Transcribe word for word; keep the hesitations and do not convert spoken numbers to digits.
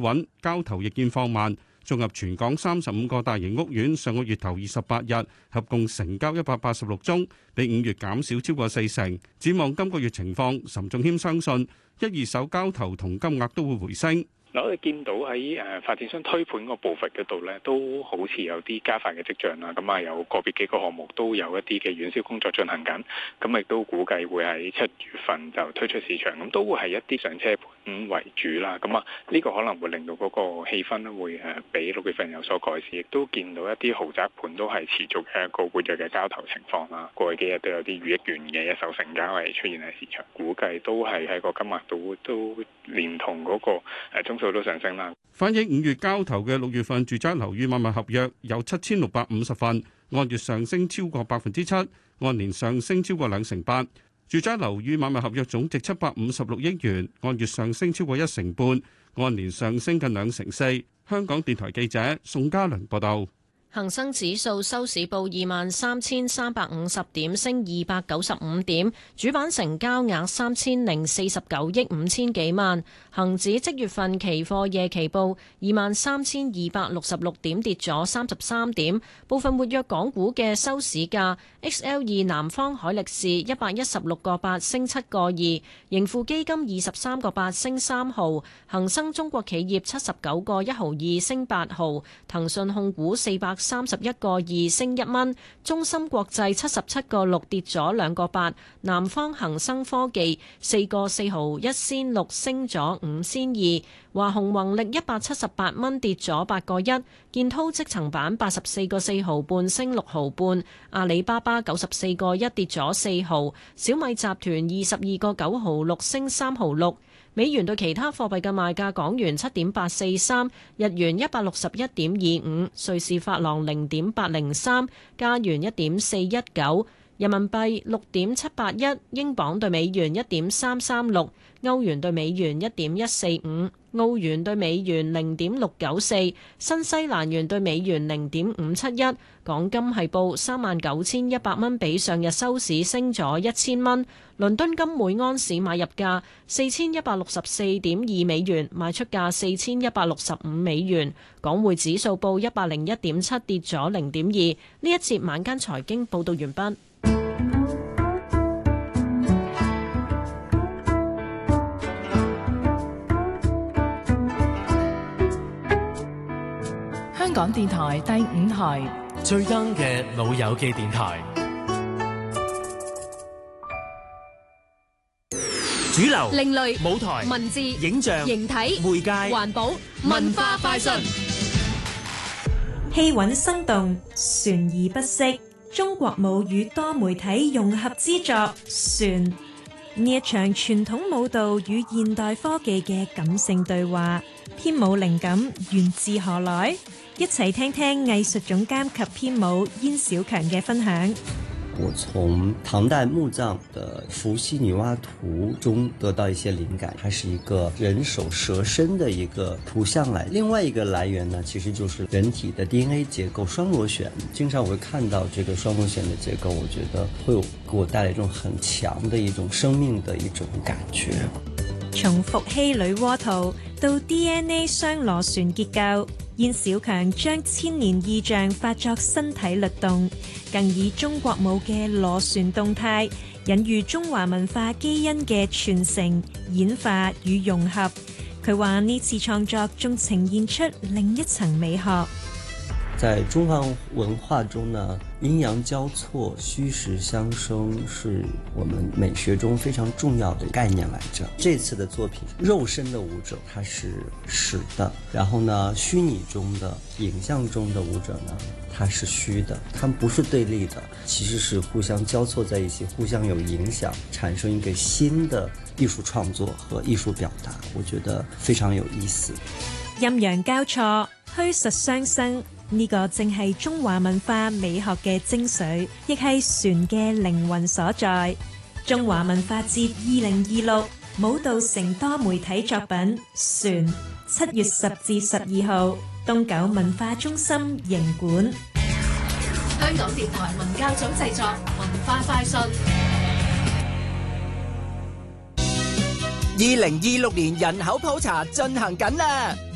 穩，交投亦見放慢。綜合全港三十五個大型屋苑上個月頭二十八日合共成交一百八十六宗，比五月減少超過四成。展望今個月情況，岑仲謙相信一二手交投同金額都會回升。 嗱，我哋見到喺誒發展商推盤個步伐嗰度咧，都好似有啲加快嘅跡象啦。咁啊，有個別幾個項目都有一啲嘅遠銷工作進行緊。咁亦都估計會喺七月份就推出市場。咁都會係一啲上車盤為主啦。咁啊，呢個可能會令到嗰個氣氛咧會誒比六月份有所改善。亦都見到一啲豪宅盤都係持續嘅一個活躍嘅交投情況啦。過去幾日都有啲逾億元嘅一手成交係出現喺市場，估計都係喺個金額度都連同嗰個誒中都上升啦。 反映五月交投嘅六月份住宅樓宇買賣合約有七千六百五十份，按月上升超過百分之七，按年上升超過兩成八。住宅樓宇買賣合約總值七百五十六億元，按月上升超過一成半，按年上升近兩成四。香港電台記者宋嘉良報道。 恒生指數收市報二萬三千三百五十點，升二百九十五點，主板成交額三千零四十九億五千幾萬。恒指即月份期貨夜期報二萬三千二百六十六點，跌咗三十三點。部分活躍港股嘅收市價 ，X L 二南方海力士一百一十六個八升七個二，盈富基金二十三個八升三毫，恒生中國企業七十九個一毫二升八毫，騰訊控股四百三十一個二升一蚊，中芯國際七十七個六跌咗兩個八，南方恒生科技四個四毫一仙六升咗五仙二，華虹宏力一百七十八蚊跌咗八個一，建滔積層板八十四個四毫半升六毫半，阿里巴巴九十四個一跌咗四毫，小米集團二十二個九毫六升三毫六。美元對其他貨幣嘅賣價：港元七點八四三，日元一百六十一點二五，瑞士法郎零點八零三，加元一點四一九，人民幣六點七八一，英鎊對美元一點三三六，歐元對美元一點一四五，澳元對美元零點六九四，新西蘭元對美元零點五七一。港金係報三萬九千一百蚊，比上日收市升咗一千蚊。倫敦金每安士買入價四千一百六十四點二美元，賣出價四千一百六十五美元。港匯指數報一百零一點七，跌咗零點二。呢一節晚間財經報道完畢。 香港電台第五台最 young 嘅老友記電台，主流、 另類、 舞台、 文字、 影像、 形體、 媒介、 環保、文化快訊， 氣韻生動，旋而不息。中國舞與多媒體融合之作《旋》，呢一場傳統舞蹈與現代科技嘅感性對話，編舞靈感源自何來？一齊聽聽藝術總監及編舞燕小強嘅分享。 我從唐代墓葬的伏羲女媧圖中得到一些靈感，它是一個人手蛇身的一個圖像來。另外一個來源呢，其實就是人體的 D N A 結構雙螺旋。經常我會看到這個雙螺旋的結構，我覺得會有給我帶來一種很強的一種生命的一種感覺。 從伏羲女媧圖到 D N A 雙螺旋結構，燕小強將千年意象化作身體律動，更以中國舞嘅螺旋動態隱喻中華文化基因嘅傳承、演化與融合。佢話呢次創作仲呈現出另一層美學。 在中華文化中呢，陰陽交錯、虛實相生是我們美學中非常重要的概念來着。這次的作品，肉身的舞者它是實的，然後呢，虛擬中的、影像中的舞者呢，它是虛的，它們不是對立的，其實是互相交錯在一起，互相有影響，產生一個新的藝術創作和藝術表達，我覺得非常有意思。 陰陽交錯，虛實相生。呢個正係中華文化美學嘅精髓，亦係旋嘅靈魂所在。中華文化節二零二六舞蹈城多媒體作品旋，七月十至十二號，東九文化中心營館。 香港電台文教組製作，文化快訊。 二零二六年人口普查進行緊啦！